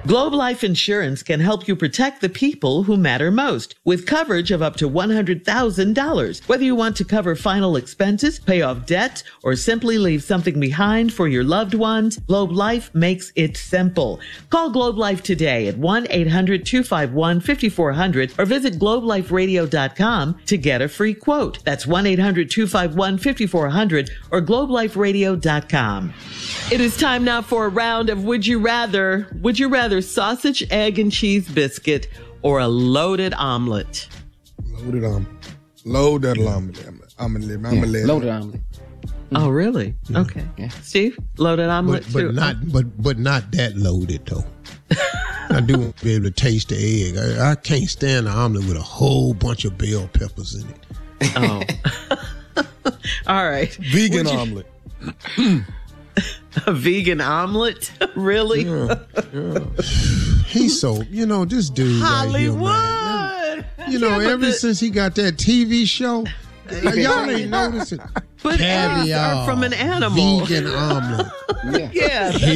Globe Life Insurance can help you protect the people who matter most with coverage of up to $100,000. Whether you want to cover final expenses, pay off debt, or simply leave something behind for your loved ones, Globe Life makes it simple. Call Globe Life today at 1-800-251-5400 or visit globeliferadio.com to get a free quote. That's 1-800-251-5400 or globeliferadio.com. It is time now for a round of Would You Rather. Would you rather sausage, egg, and cheese biscuit or a loaded omelet? Loaded omelet. Loaded omelet. Loaded omelet. Oh, really? Yeah. Okay. Yeah. Steve, loaded omelet but too. not that loaded though. I do want to be able to taste the egg. I can't stand an omelet with a whole bunch of bell peppers in it. Oh. All right. Vegan omelet. A vegan omelet? Really? Yeah. He's so, this dude Hollywood. Right here, man. Ever since he got that TV show, y'all ain't noticed it. But eggs Caviar are from an animal. Vegan omelet. Yeah.